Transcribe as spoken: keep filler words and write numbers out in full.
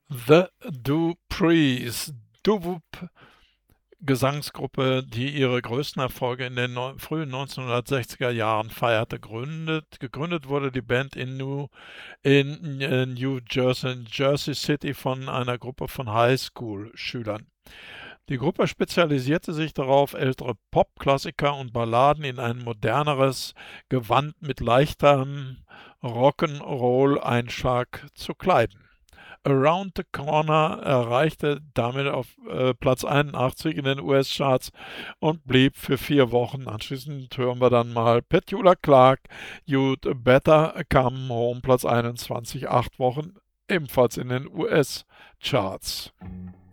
The Duprees, Doo-Wop Gesangsgruppe, die ihre größten Erfolge in den neu frühen neunzehnhundertsechziger Jahren feierte. Gründet gegründet wurde die Band in New in, äh, New Jersey Jersey City von einer Gruppe von Highschool-Schülern. Die Gruppe spezialisierte sich darauf, ältere Pop-Klassiker und Balladen in ein moderneres Gewand mit leichterem Rock'n'Roll-Einschlag zu kleiden. Around the Corner erreichte damit auf äh, Platz einundachtzig in den U S-Charts und blieb für vier Wochen. Anschließend hören wir dann mal Petula Clark, You'd Better Come Home, Platz einundzwanzig, acht Wochen, ebenfalls in den U S-Charts.